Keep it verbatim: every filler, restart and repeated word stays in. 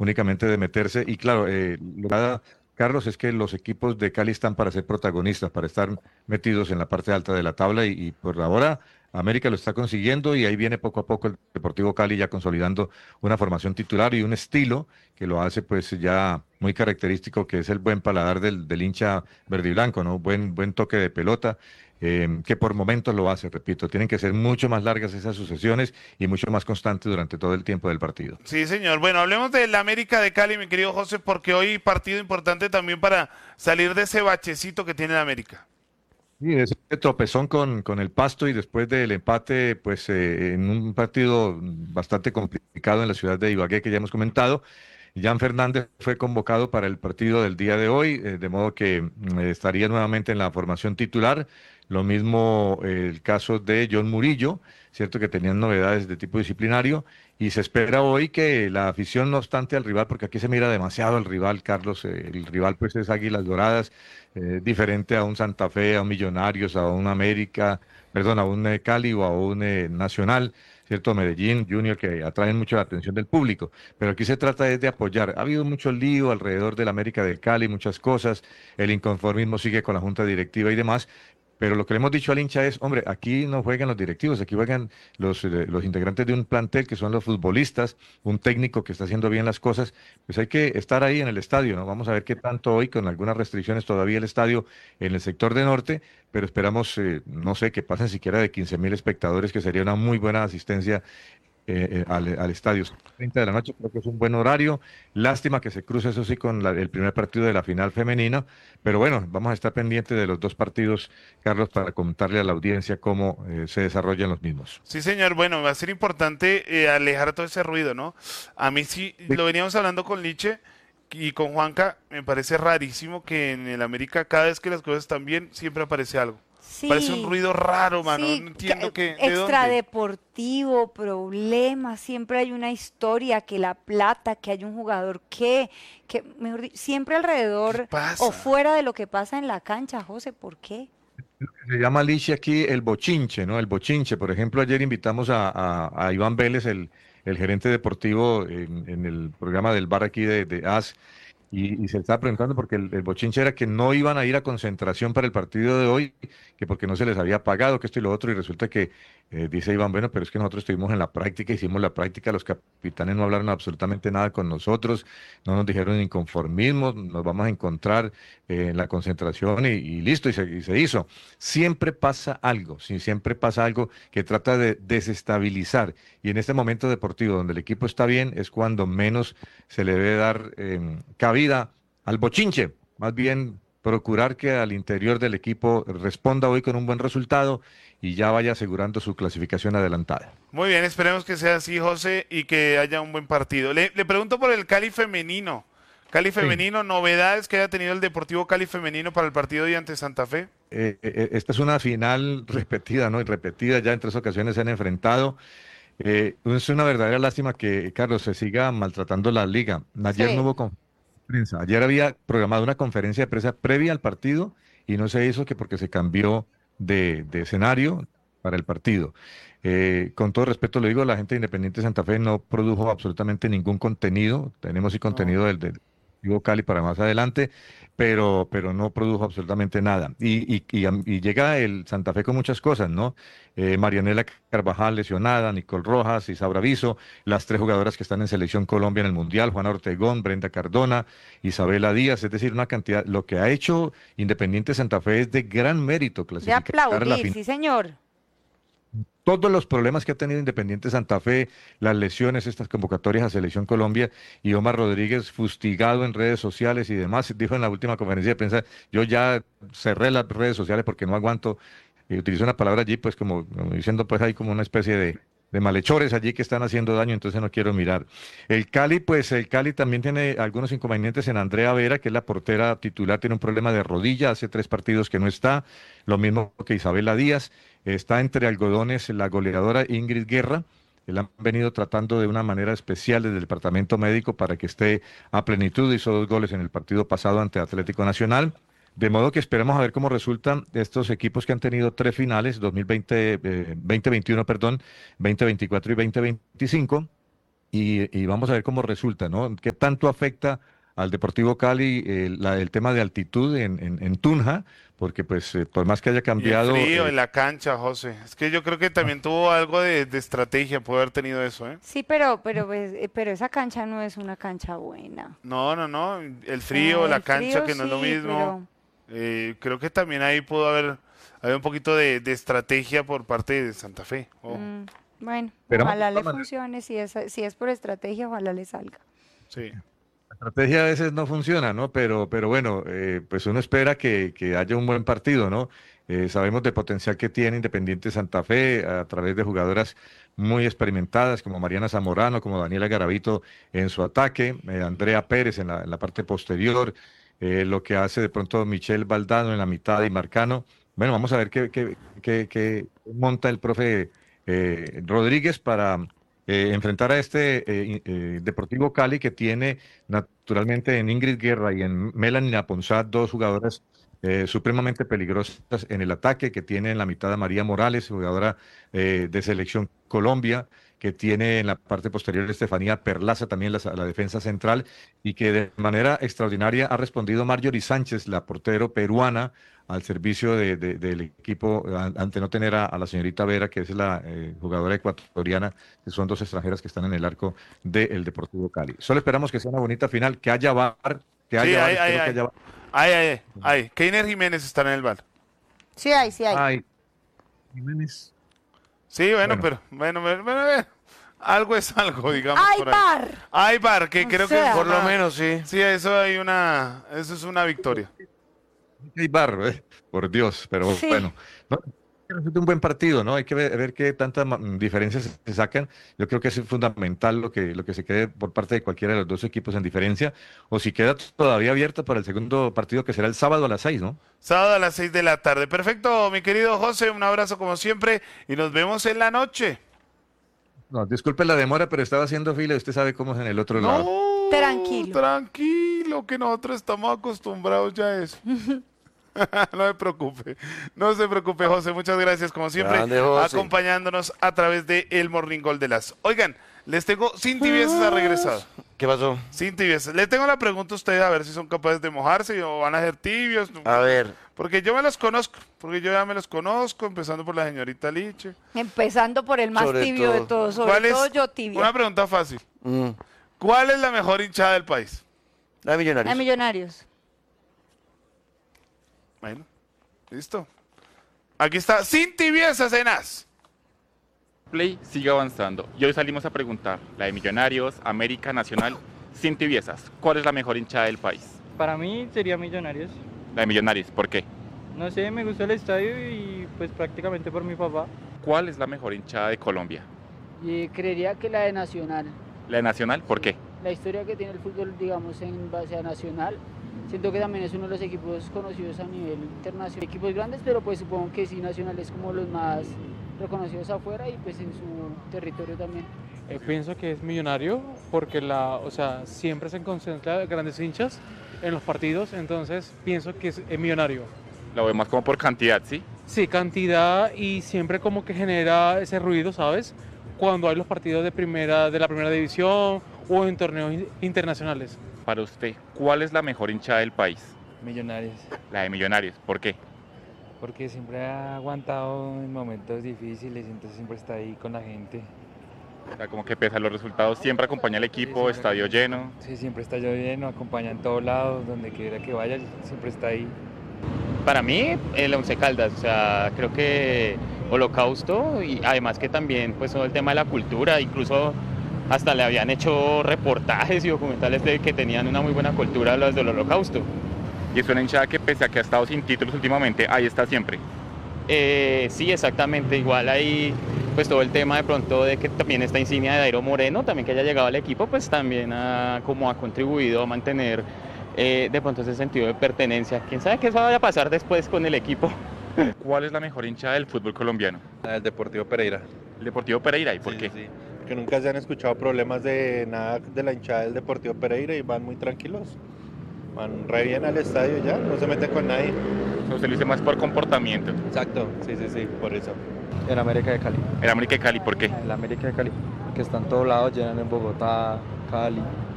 únicamente de meterse. Y claro, eh, lo que da, Carlos, es que los equipos de Cali están para ser protagonistas, para estar metidos en la parte alta de la tabla y, y por ahora América lo está consiguiendo y ahí viene poco a poco el Deportivo Cali ya consolidando una formación titular y un estilo que lo hace pues ya muy característico, que es el buen paladar del, del hincha verde y blanco, ¿no? Buen, buen toque de pelota, eh, que por momentos lo hace, repito. Tienen que ser mucho más largas esas sucesiones y mucho más constantes durante todo el tiempo del partido. Sí, señor. Bueno, hablemos del América de Cali, mi querido José, porque hoy partido importante también para salir de ese bachecito que tiene el América. Sí, ese tropezón con, con el Pasto y después del empate, pues eh, en un partido bastante complicado en la ciudad de Ibagué, que ya hemos comentado. Jan Fernández fue convocado para el partido del día de hoy, eh, de modo que mm, estaría nuevamente en la formación titular. Lo mismo eh, el caso de John Murillo, cierto que tenían novedades de tipo disciplinario, y se espera hoy que la afición, no obstante al rival, porque aquí se mira demasiado al rival, Carlos, eh, el rival pues es Águilas Doradas, eh, diferente a un Santa Fe, a un Millonarios, a un América, perdón, a un eh, Cali o a un eh, Nacional. ¿Cierto? Medellín, Junior, que atraen mucho la atención del público. Pero aquí se trata es de apoyar. Ha habido mucho lío alrededor del América del Cali, muchas cosas. El inconformismo sigue con la junta directiva y demás. Pero lo que le hemos dicho al hincha es, hombre, aquí no juegan los directivos, aquí juegan los, eh, los integrantes de un plantel que son los futbolistas, un técnico que está haciendo bien las cosas, pues hay que estar ahí en el estadio, ¿no? Vamos a ver qué tanto hoy, con algunas restricciones todavía el estadio en el sector de norte, pero esperamos, eh, no sé, que pasen siquiera de quince mil espectadores, que sería una muy buena asistencia eh, eh, al, al estadio. treinta de la noche creo que es un buen horario. Lástima que se cruce eso sí con la- el primer partido de la final femenina, pero bueno, vamos a estar pendientes de los dos partidos, Carlos, para contarle a la audiencia cómo eh, se desarrollan los mismos. Sí, señor. Bueno, va a ser importante eh, alejar todo ese ruido, ¿no? A mí sí, Sí, lo veníamos hablando con Liche y con Juanca, me parece rarísimo que en el América cada vez que las cosas están bien, siempre aparece algo. Parece un Sí, ruido raro, mano. No sí, entiendo ca- que, ¿de dónde? extradeportivo, problemas, siempre hay una historia, que la plata, que hay un jugador que, que mejor di- siempre ¿Qué alrededor o pasa? fuera de lo que pasa en la cancha, José, ¿por qué? se llama Alicia aquí el bochinche, ¿no? El bochinche. Por ejemplo, ayer invitamos a, a- a Iván Vélez, el, el gerente deportivo, en, en el programa del bar aquí de, de A S, y, y se le estaba preguntando porque el, el bochinche era que no iban a ir a concentración para el partido de hoy, que porque no se les había pagado, que esto y lo otro, y resulta que eh, dice Iván, bueno, pero es que nosotros estuvimos en la práctica, hicimos la práctica, los capitanes no hablaron absolutamente nada con nosotros, no nos dijeron inconformismo, nos vamos a encontrar eh, en la concentración y, y listo, y se, y se hizo. Siempre pasa algo, sí, siempre pasa algo que trata de desestabilizar, y en este momento deportivo donde el equipo está bien es cuando menos se le debe dar eh, cabida al bochinche, más bien procurar que al interior del equipo responda hoy con un buen resultado y ya vaya asegurando su clasificación adelantada. Muy bien, esperemos que sea así, José, y que haya un buen partido. Le, le pregunto por el Cali femenino. Cali Sí. femenino, novedades que haya tenido el Deportivo Cali femenino para el partido de hoy ante Santa Fe. Eh, eh, esta es una final repetida, ¿no? Y repetida, ya en tres ocasiones se han enfrentado. Eh, es una verdadera lástima que, Carlos, se siga maltratando la liga. Ayer no Sí. hubo conferencia de prensa. Ayer había programado una conferencia de prensa previa al partido y no se hizo que porque se cambió de, de escenario para el partido. Eh, con todo respeto lo digo, la gente de Independiente Santa Fe no produjo absolutamente ningún contenido. Tenemos sí No. contenido del, del Deportivo Cali para más adelante, pero, pero no produjo absolutamente nada. Y, y, y, am- y llega el Santa Fe con muchas cosas, ¿no? Eh, Marianela Carvajal lesionada, Nicole Rojas, Isaura Viso, las tres jugadoras que están en Selección Colombia en el Mundial, Juana Ortegón, Brenda Cardona, Isabela Díaz, es decir, una cantidad, lo que ha hecho Independiente Santa Fe es de gran mérito De clasificar a la aplaudir, final. sí, señor. Todos los problemas que ha tenido Independiente Santa Fe, las lesiones, estas convocatorias a Selección Colombia y Omar Rodríguez fustigado en redes sociales y demás, dijo en la última conferencia de prensa, yo ya cerré las redes sociales porque no aguanto, y utilizó una palabra allí pues como, como diciendo pues hay como una especie de, de malhechores allí que están haciendo daño, entonces no quiero mirar. El Cali, pues el Cali también tiene algunos inconvenientes en Andrea Vera, que es la portera titular, tiene un problema de rodilla, hace tres partidos que no está, lo mismo que Isabela Díaz. Está entre algodones la goleadora Ingrid Guerra. Que la han venido tratando de una manera especial desde el departamento médico para que esté a plenitud. Hizo dos goles en el partido pasado ante Atlético Nacional. De modo que esperemos a ver cómo resultan estos equipos que han tenido tres finales, dos mil veinte, eh, dos mil veintiuno, perdón, dos mil veinticuatro y dos mil veinticinco. y, y vamos a ver cómo resulta, ¿no? ¿Qué tanto afecta al Deportivo Cali eh, la- el tema de altitud en, en, en Tunja? Porque pues eh, por más que haya Y el cambiado, frío eh, en la cancha, José. Es que yo creo que también tuvo algo de, de estrategia, puede haber tenido eso, ¿eh? Sí, pero, pero, pues, eh, pero esa cancha no es una cancha buena. No, no, no. El frío, Eh, la el cancha, frío que no es lo sí, mismo. pero Eh, creo que también ahí pudo haber, haber un poquito de, de estrategia por parte de Santa Fe. Ojo. mm, bueno, pero de ojalá todas le maneras, funcione, si es, si es por estrategia, ojalá le salga. Sí. la estrategia a veces no funciona, ¿no? Pero, pero bueno, eh, pues uno espera que, que haya un buen partido, ¿no? Eh, sabemos del potencial que tiene Independiente Santa Fe a través de jugadoras muy experimentadas como Mariana Zamorano, como Daniela Garavito en su ataque, eh, Andrea Pérez en la, en la parte posterior, eh, lo que hace de pronto Michelle Valdano en la mitad y Marcano. Bueno, vamos a ver qué, qué, qué- qué monta el profe eh, Rodríguez para eh, enfrentar a este eh, in- eh, Deportivo Cali que tiene naturalmente en Ingrid Guerra y en Melanie Aponzat dos jugadoras eh, supremamente peligrosas en el ataque, que tiene en la mitad a María Morales, jugadora eh, de Selección Colombia, que tiene en la parte posterior Estefanía Perlaza, también la, la defensa central, y que de manera extraordinaria ha respondido Marjorie Sánchez, la portero peruana, al servicio de- de- del equipo, a- ante no tener a, a la señorita Vera, que es la eh, jugadora ecuatoriana, que son dos extranjeras que están en el arco del Deportivo Cali. Solo esperamos que sea una bonita final, que haya V A R, que Sí, haya V A R, ay, ay, espero que ay. haya V Ay, ay, ay. ay. Keiner Jiménez está en el bar. Sí hay, sí hay. A R. Ay, Jiménez. Sí, bueno, Bueno, pero, bueno, bueno, bueno, bueno. Algo es algo, digamos, ¡Ay, por ahí. bar! Ay, bar, que O creo que sea. es Por lo una- menos, sí. Sí, eso hay una, eso es una victoria. hay V A R, eh, por Dios, pero Sí. bueno. No, que resulte un buen partido, ¿no? Hay que ver, ver qué tantas ma- diferencias se sacan. Yo creo que es fundamental lo que, lo que se quede por parte de cualquiera de los dos equipos en diferencia, o si queda todavía abierto para el segundo partido que será el sábado a las seis, ¿no? Sábado a las seis de la tarde. Perfecto, mi querido José, un abrazo como siempre y nos vemos en la noche. No, disculpe la demora, pero estaba haciendo fila y usted sabe cómo es en el otro lado. No, Tranquilo. tranquilo, que nosotros estamos acostumbrados ya a eso. No se preocupe, no se preocupe, José. Muchas gracias, como siempre, Grande, José. acompañándonos a través de El Morning Gol de las. Oigan, les tengo, sin tibiezas ha regresado. ¿Qué pasó? Sin tibiezas. Le tengo la pregunta a ustedes a ver si son capaces de mojarse o van a ser tibios. A ver, Porque yo me los conozco, porque yo ya me los conozco, empezando por la señorita Liche. Empezando por el más Sobre tibio de todo. todos, ¿Cuál sobre es? todo yo tibio. Una pregunta fácil. mm, ¿Cuál es la mejor hinchada del país? la de Millonarios. A Millonarios. Bueno, listo. Aquí está, sin tibiezas en as. Play sigue avanzando. Y hoy salimos a preguntar, la de Millonarios, América, Nacional, sin tibiezas, ¿cuál es la mejor hinchada del país? Para mí sería Millonarios. La de Millonarios, ¿por qué? No sé, me gusta el estadio y pues prácticamente por mi papá. ¿Cuál es la mejor hinchada de Colombia? Y creería que la de Nacional, La de Nacional, ¿por qué? la historia que tiene el fútbol, digamos, en base a Nacional, siento que también es uno de los equipos conocidos a nivel internacional. Equipos grandes, pero pues supongo que sí, Nacional es como los más reconocidos afuera y pues en su territorio también. Eh, pienso que es Millonario porque la, o sea, siempre se concentra grandes hinchas en los partidos, entonces pienso que es, es Millonario. Lo veo más como por cantidad, ¿sí? Sí, cantidad y siempre como que genera ese ruido, ¿sabes? Cuando hay los partidos de primera, de la primera división o en torneos in- internacionales. Para usted, ¿cuál es la mejor hinchada del país? Millonarios, La de Millonarios, ¿por qué? porque siempre ha aguantado en momentos difíciles, entonces siempre está ahí con la gente. O sea, como que pese a los resultados, siempre acompaña al equipo, Sí, siempre estadio acompaña. lleno. Sí, siempre está lloviendo, acompaña en todos lados, donde quiera que vaya, siempre está ahí. Para mí, el Once Caldas, o sea, creo que Holocausto y además que también pues todo el tema de la cultura, incluso hasta le habían hecho reportajes y documentales de que tenían una muy buena cultura los del Holocausto. Y es una hinchada que pese a que ha estado sin títulos últimamente, ahí está siempre. Eh, sí, exactamente, igual ahí pues todo el tema de pronto de que también esta insignia de Dairo Moreno, también que haya llegado al equipo, pues también ha, como ha contribuido a mantener eh, de pronto ese sentido de pertenencia. ¿Quién sabe qué vaya a pasar después con el equipo? ¿Cuál es la mejor hinchada del fútbol colombiano? El Deportivo Pereira. El Deportivo Pereira, ¿y por Sí, qué? sí. Que nunca se han escuchado problemas de nada de la hinchada del Deportivo Pereira y van muy tranquilos. Van re bien al estadio ya, no se meten con nadie. O sea, usted lo dice más por comportamiento. Exacto, sí, sí, sí, por eso. En América de Cali. El América de Cali, ¿por qué? El América de Cali, que está en todos lados, llenan en Bogotá, Cali.